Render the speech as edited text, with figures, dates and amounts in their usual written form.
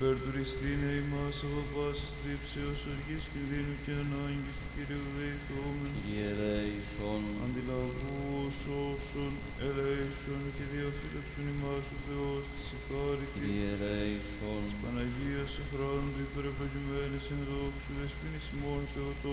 Υπέρ του Χριστίνε ημάς από πάσης θλίψεως οργής και δίνου και ανάγκης του Κυρίου δεηθούμεν. Κύριε ελέησον. Αντιλαβού όσων ελέησον και διαφύλαξον ημάς ο Θεός της εχάρητη. Κύριε ελέησον. Της Παναγίας Αχράντου υπερευλογημένης εν δόξου δεσποίνης ημών Θεοτό.